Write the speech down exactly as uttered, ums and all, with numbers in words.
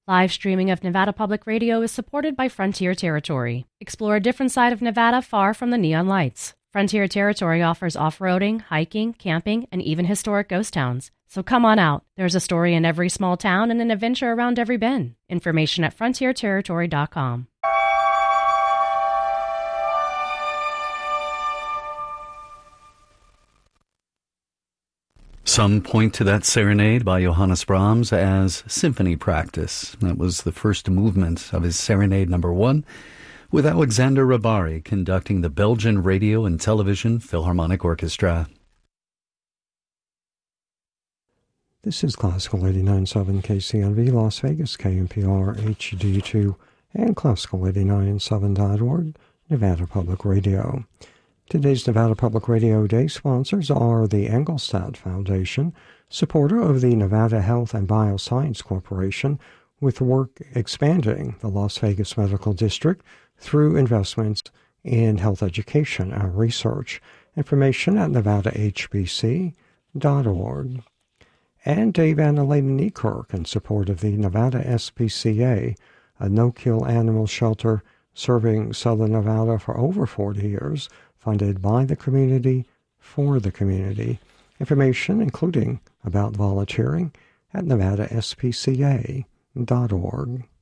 Live streaming of Nevada Public Radio is supported by Frontier Territory. Explore a different side of Nevada far from the neon lights. Frontier Territory offers off-roading, hiking, camping, and even historic ghost towns. So come on out. There's a story in every small town and an adventure around every bend. Information at frontier territory dot com. Some point to that serenade by Johannes Brahms as symphony practice. That was the first movement of his Serenade Number One, with Alexander Rabari conducting the Belgian Radio and Television Philharmonic Orchestra. This is Classical eighty-nine point seven K C N V, Las Vegas, K N P R H D two, and Classical eighty-nine point seven dot org, Nevada Public Radio. Today's Nevada Public Radio Day sponsors are the Engelstad Foundation, supporter of the Nevada Health and Bioscience Corporation, with work expanding the Las Vegas Medical District through investments in health education and research. Information at nevada h b c dot org. And Dave and Elena Niekirk in support of the Nevada S P C A, a no-kill animal shelter serving southern Nevada for over forty years, funded by the community for the community. Information, including about volunteering, at nevada s p c a dot org.